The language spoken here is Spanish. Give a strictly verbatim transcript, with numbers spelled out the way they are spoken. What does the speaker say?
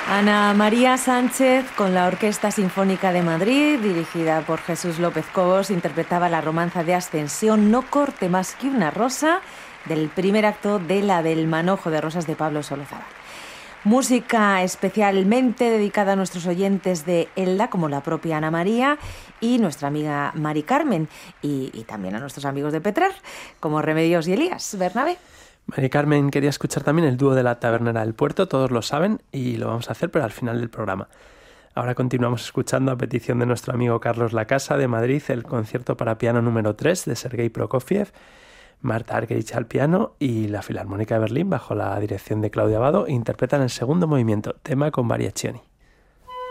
Ana María Sánchez, con la Orquesta Sinfónica de Madrid, dirigida por Jesús López Cobos, interpretaba la romanza de Ascensión, No corte más que una rosa, del primer acto de la del Manojo de Rosas de Pablo Solozábal. Música especialmente dedicada a nuestros oyentes de Elda, como la propia Ana María y nuestra amiga Mari Carmen, y, y también a nuestros amigos de Petrer, como Remedios y Elías. Bernabé. Mari Carmen quería escuchar también el dúo de la Tabernera del Puerto, todos lo saben, y lo vamos a hacer, pero al final del programa. Ahora continuamos escuchando, a petición de nuestro amigo Carlos Lacasa de Madrid, el concierto para piano número tres de Sergei Prokofiev, Marta Argerich al piano y la Filarmónica de Berlín, bajo la dirección de Claudia Abbado, interpretan el segundo movimiento, tema con variazioni.